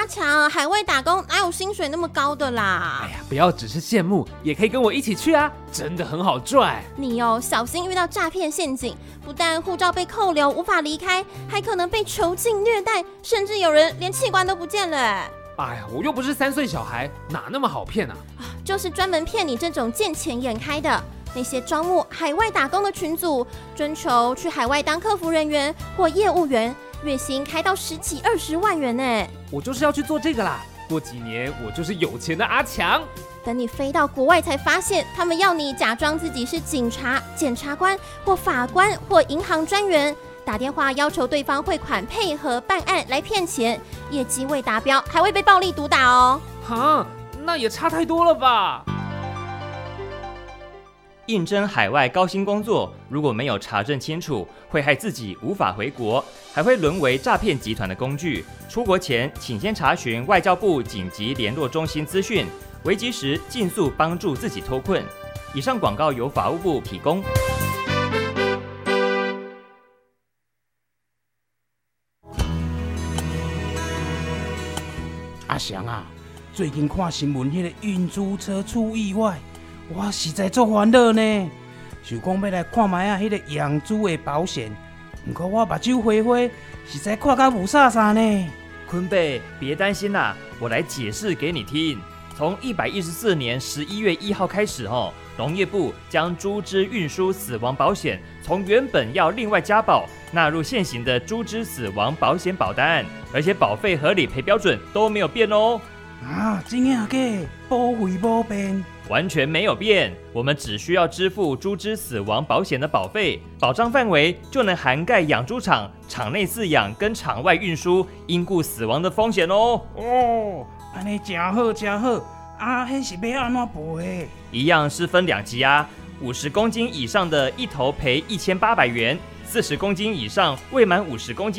强，海外打工哪有薪水那么高的啦？ 哎呀，不要只是羡慕，也可以跟我一起去啊，真的很好赚。 你哦，小心遇到诈骗陷阱，不但护照被扣留无法离开，还可能被囚禁虐待，甚至有人连器官都不见了。 哎呀，我又不是3岁小孩，哪那么好骗啊？ 就是专门骗你这种见钱眼开的。那些招募海外打工的群组，征求去海外当客服人员或业务员，月薪开到10几20万元呢。 我就是要去做这个啦，过几年我就是有钱的阿强。 等你飞到国外才发现，他们要你假装自己是警察、检察官或法官或银行专员，打电话要求对方汇款配合办案来骗钱，业绩未达标还会被暴力毒打哦。 哈，那也差太多了吧？ 应征海外高薪工作，如果没有查证清楚，会害自己无法回国，还会沦为诈骗集团的工具。出国前，请先查询外交部紧急联络中心资讯，危急时尽速帮助自己脱困。以上广告由法务部提供。 阿翔啊，最近看新闻，迄个运租车出意外。我实在足烦恼呢，想讲要来看卖啊，迄个养猪的保险，不过我目睭花花，实在看甲无啥啥呢。 坤贝，别担心啦，我来解释给你听。从114年11月1号开始农业部将猪只运输死亡保险从原本要另外加保，纳入现行的猪只死亡保险保单，而且保费和理赔标准都没有变哦。 啊，真的假？保费无变？ 完全没有变，我们只需要支付猪只死亡保险的保费，保障范围就能涵盖养猪场、场内饲养跟场外运输因故死亡的风险哦。 哦，安尼真好真好，啊，迄是要安怎赔？ 一样是分2级啊，50公斤以上的一头赔1800元，40公斤以上未满50公斤